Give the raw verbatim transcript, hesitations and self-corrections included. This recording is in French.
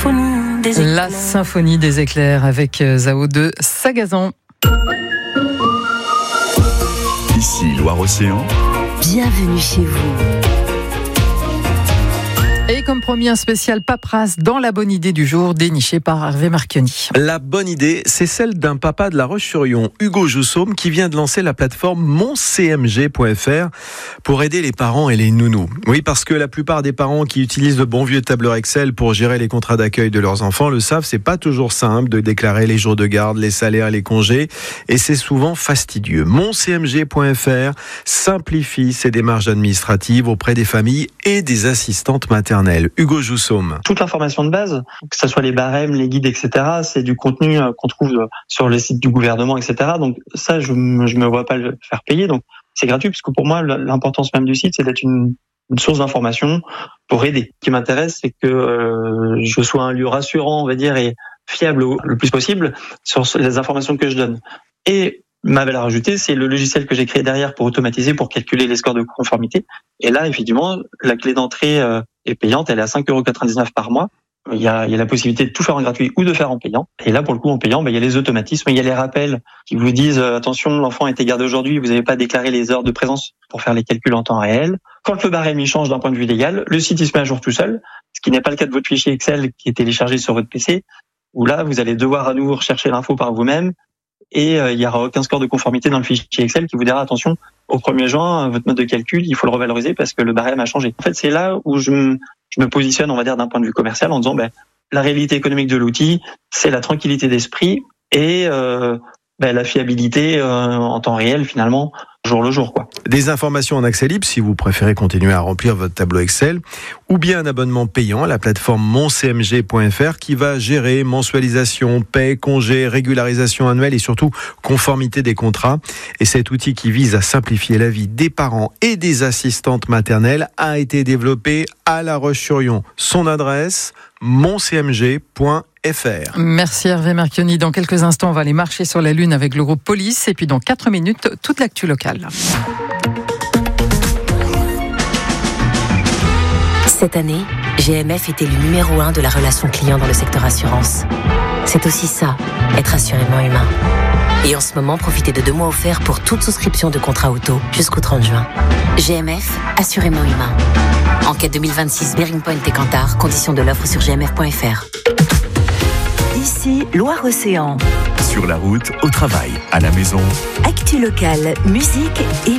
symphonie des éclairs. La symphonie des éclairs avec Zao de Sagazan. Ici Loire-Océan. Bienvenue chez vous. Et comme promis, un spécial paperasse dans la bonne idée du jour, déniché par Hervé Marchionni. La bonne idée, c'est celle d'un papa de La Roche-sur-Yon, Hugo Joussaume, qui vient de lancer la plateforme mon c m g point f r pour aider les parents et les nounous. Oui, parce que la plupart des parents qui utilisent le bon vieux tableur Excel pour gérer les contrats d'accueil de leurs enfants le savent, c'est pas toujours simple de déclarer les jours de garde, les salaires, les congés, et c'est souvent fastidieux. mon c m g point f r simplifie ces démarches administratives auprès des familles et des assistantes maternelles. Hugo Joussaume. Toute l'information de base, que ce soit les barèmes, les guides, et cetera, c'est du contenu qu'on trouve sur le site du gouvernement, et cetera. Donc ça, je ne me vois pas le faire payer. Donc c'est gratuit, parce que pour moi, l'importance même du site, c'est d'être une, une source d'information pour aider. Ce qui m'intéresse, c'est que euh, je sois un lieu rassurant, on va dire, et fiable au, le plus possible sur les informations que je donne. Et ma valeur ajoutée, c'est le logiciel que j'ai créé derrière pour automatiser, pour calculer les scores de conformité. Et là, effectivement, la clé d'entrée euh, est payante, elle est à cinq euros quatre-vingt-dix-neuf par mois. Il y a, il y a la possibilité de tout faire en gratuit ou de faire en payant. Et là, pour le coup, en payant, ben, il y a les automatismes, il y a les rappels qui vous disent euh, attention, l'enfant a été gardé aujourd'hui, vous n'avez pas déclaré les heures de présence pour faire les calculs en temps réel. Quand le barème il change d'un point de vue légal, le site il se met à jour tout seul, ce qui n'est pas le cas de votre fichier Excel qui est téléchargé sur votre P C, où là, vous allez devoir à nouveau rechercher l'info par vous-même. Et euh, il n'y aura aucun score de conformité dans le fichier Excel qui vous dira attention, au premier juin, votre mode de calcul, il faut le revaloriser parce que le barème a changé. En fait, c'est là où je me, je me positionne, on va dire, d'un point de vue commercial en disant ben, la réalité économique de l'outil, c'est la tranquillité d'esprit et euh, ben, la fiabilité euh, en temps réel, finalement, jour le jour, quoi. Des informations en accès libre si vous préférez continuer à remplir votre tableau Excel, ou bien un abonnement payant à la plateforme mon c m g point f r qui va gérer mensualisation, paie, congé, régularisation annuelle et surtout conformité des contrats. Et cet outil qui vise à simplifier la vie des parents et des assistantes maternelles a été développé à La Roche-sur-Yon. Son adresse, mon c m g point f r. Merci Hervé Marchionni. Dans quelques instants, on va aller marcher sur la Lune avec le groupe Police. Et puis dans quatre minutes, toute l'actu locale. Cette année, G M F est élu numéro un de la relation client dans le secteur assurance. C'est aussi ça, être assurément humain. Et en ce moment, profitez de deux mois offerts pour toute souscription de contrat auto jusqu'au trente juin. G M F, assurément humain. Enquête deux mille vingt-six, Bearing Point et Kantar, conditions de l'offre sur g m f point f r. Ici, Loire-Océan. Sur la route, au travail, à la maison. Actu locale, musique et